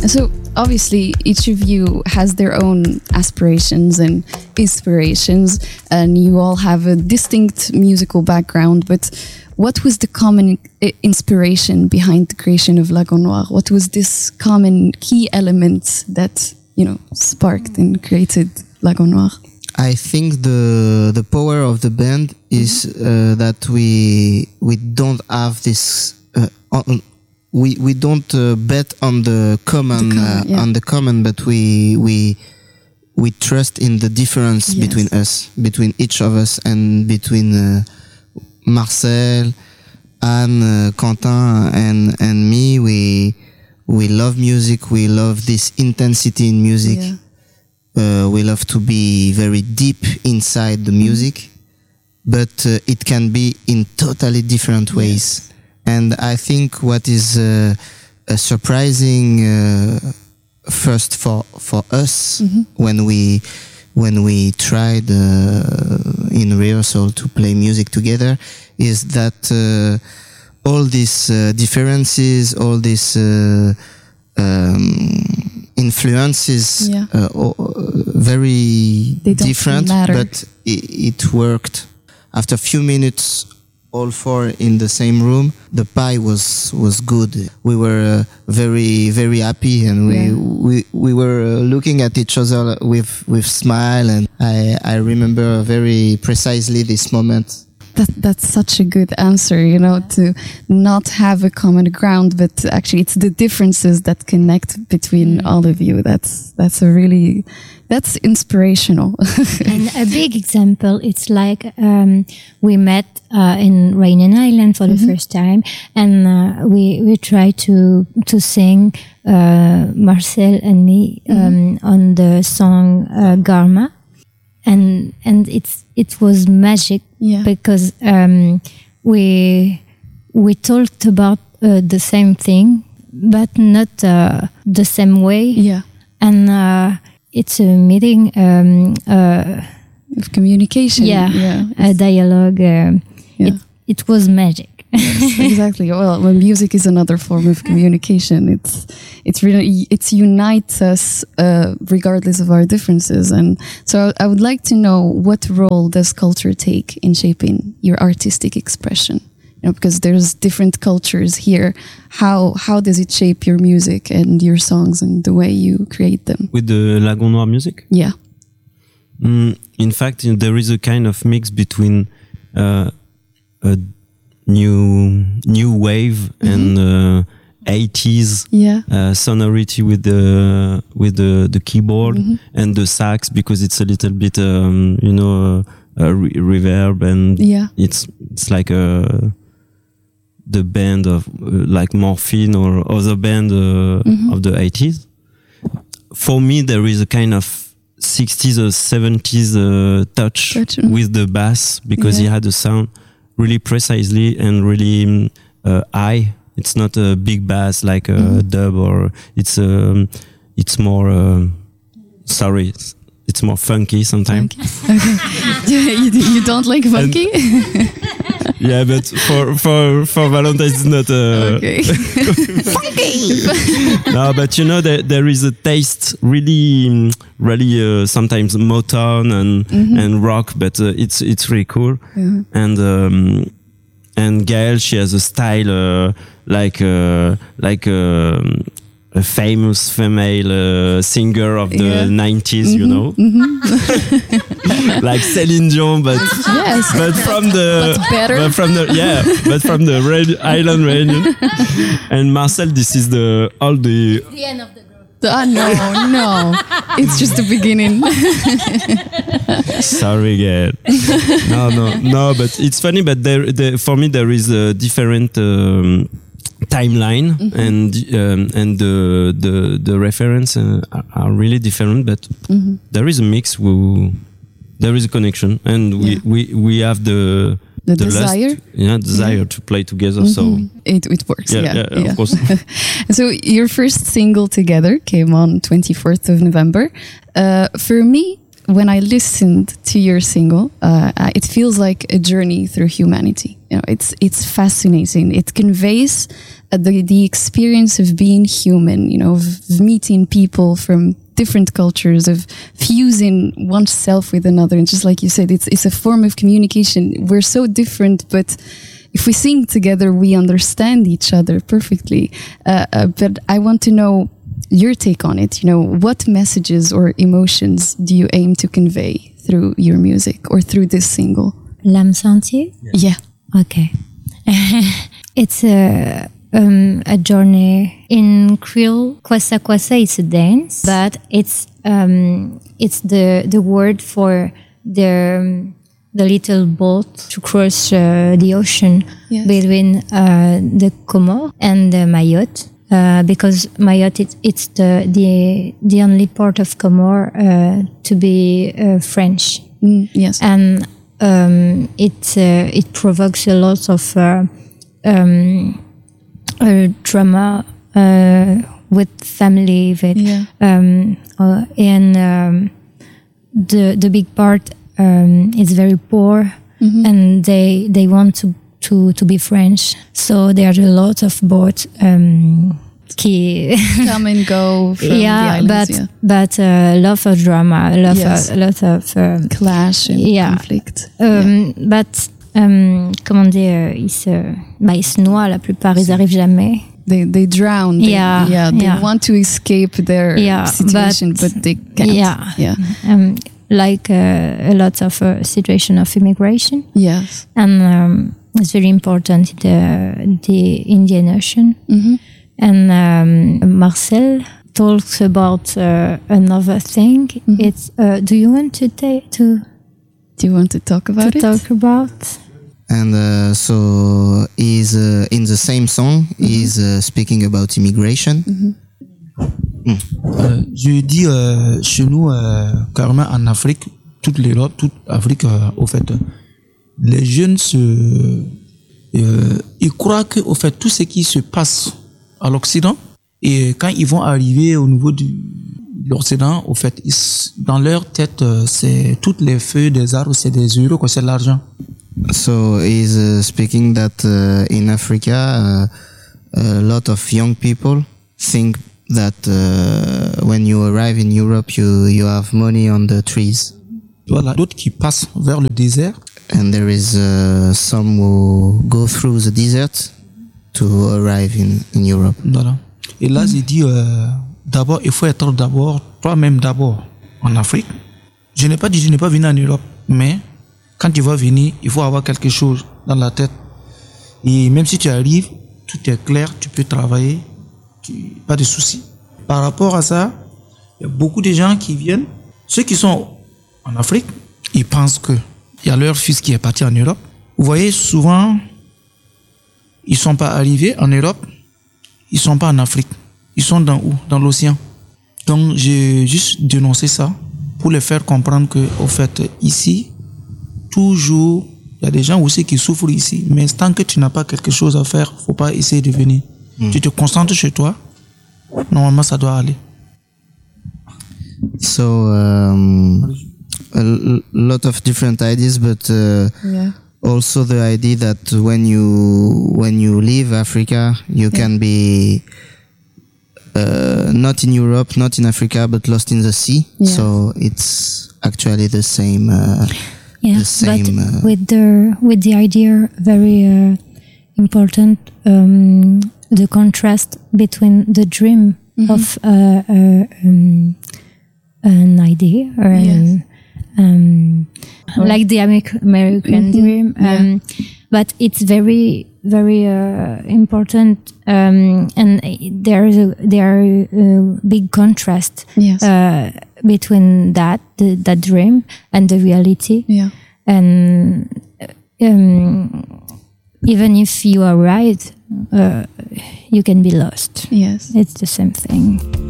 So obviously each of you has their own aspirations and inspirations, and you all have a distinct musical background, but what was the common inspiration behind the creation of Lagon Noir? What was this common key element that, sparked and created Lagon Noir? I think the power of the band is that we don't have this we don't bet on the common, but we trust in the difference between us, between each of us, and between Marcel, Anne, Quentin, and me. We love music. We love this intensity in music. We love to be very deep inside the music, but it can be in totally different ways. And I think what is surprising first for us when we tried in rehearsal to play music together is that all these differences, all these influences, very different, but it worked. After a few minutes, all four in the same room, the pie was good. We were very, very happy, and we were looking at each other with smile, and I remember very precisely this moment. That's such a good answer, to not have a common ground, but actually it's the differences that connect between all of you. That's inspirational. And a big example, it's like we met in Réunion Island for the first time, and we tried to sing Marcel and me on the song Garma. And it was magic because we talked about the same thing, but not the same way. Yeah, and it's a meeting of communication. A dialogue. It was magic. Yes, exactly. Well, music is another form of communication. It unites us regardless of our differences. And so I would like to know, what role does culture take in shaping your artistic expression? Because there's different cultures here. How does it shape your music and your songs and the way you create them? With the Lagon Noir music? Yeah. In fact, there is a kind of mix between a new wave and 80s sonority with the keyboard and the sax, because it's a little bit reverb, and it's like the band of like Morphine or other band of the 80s. For me, there is a kind of 60s or 70s touch with the bass, because he had a sound really precisely and really high. It's not a big bass like a dub, or it's more it's more funky sometimes. Okay. you don't like funky? Yeah, but for Valentine's it's not okay. funky. No, but there is a taste really sometimes Motown and rock, but it's really cool. And Gaëlle, she has a style like a famous female singer of the 90s, like Céline Dion, but from the island Réunion. And Marcel, this is the end of the group. No, it's just the beginning. Sorry, Gaëlle. No, but it's funny. But for me, there is a different timeline, and the reference are really different. But there is a mix. There is a connection, and we have the desire, desire to play together. So it works. Of course. So your first single together came on 24th of November. For me, when I listened to your single, it feels like a journey through humanity. it's fascinating. It conveys the experience of being human, of meeting people from different cultures, of fusing oneself with another. And just like you said, it's a form of communication. We're so different, but if we sing together, we understand each other perfectly. But I want to know your take on it. What messages or emotions do you aim to convey through your music or through this single? L'âme sentie? Yeah. Okay. It's a journey. In Creole, kwasa kwasa is a dance, but it's the word for the little boat to cross the ocean between the Comores and the Mayotte. Because Mayotte, it's the only part of Comores to be French. Yes. And it provokes a lot of drama with family, and the big part is very poor, and they want to be French, so there are a lot of boats qui come and go from the islands, but a lot of drama, a lot of clash and conflict. But comment dire, ils se noient la plupart, ils arrivent jamais. They drown. They want to escape their situation, but they can't. Like a lot of situation of immigration. Yes. And it's very important the Indian Ocean. And Marcel talks about another thing. It's do you want to talk about it? Talk about? And so he's in the same song. He's speaking about immigration. Je dis chez nous, carrément en Afrique, toute Afrique, au fait, les jeunes ils croient que, au fait, tout ce qui se passe à l'Occident, et quand ils vont arriver au niveau de l'Occident, au fait, dans leur tête, c'est toutes les feuilles des arbres, c'est des euros, c'est de l'argent. So he's speaking that in Africa, a lot of young people think that when you arrive in Europe, you have money on the trees. Voilà, d'autres qui passent vers le désert. And there is some who go through the desert to arrive in Europe. Voilà. Et là, j'ai dit, d'abord, il faut être toi-même d'abord en Afrique. Je n'ai pas dit, je n'ai pas venu en Europe, mais quand tu vas venir, il faut avoir quelque chose dans la tête. Et même si tu arrives, tout est clair, tu peux travailler, pas de soucis. Par rapport à ça, il y a beaucoup de gens qui viennent. Ceux qui sont en Afrique, ils pensent qu'il y a leur fils qui est parti en Europe. Vous voyez, souvent, ils ne sont pas arrivés en Europe, ils ne sont pas en Afrique. Ils sont dans où? Dans l'océan. Donc, j'ai juste dénoncé ça pour les faire comprendre que, au fait, ici, toujours, il y a des gens aussi qui souffrent ici. Mais tant que tu n'as pas quelque chose à faire, il ne faut pas essayer de venir. Tu te concentres chez toi, normalement, ça doit aller. So, a lot of different ideas, but also the idea that when you leave Africa, you can be not in Europe, not in Africa, but lost in the sea. Yeah. So it's actually the same. The same. But with the idea very important, the contrast between the dream of an idea or like the American dream, but it's very very important, and there are big contrast between that dream and the reality. And even if you are right, you can be lost. Yes, it's the same thing.